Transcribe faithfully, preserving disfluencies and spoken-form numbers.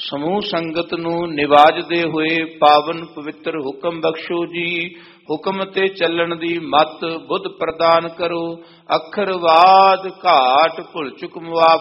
ਸਮੂਹ ਸੰਗਤ ਨੂੰ ਨਿਵਾਜਦੇ ਹੋਏ ਪਾਵਨ ਪਵਿੱਤਰ ਹੁਕਮ ਬਖਸ਼ੋ ਜੀ। ਹੁਕਮ ਤੇ ਚੱਲਣ ਦੀ ਮਤ ਬੁੱਧ ਪ੍ਰਦਾਨ ਕਰੋ। ਅੱਖਰਵਾਦ ਘਾਟ ਭੁਲ ਚੁਕ ਮੁਆਫ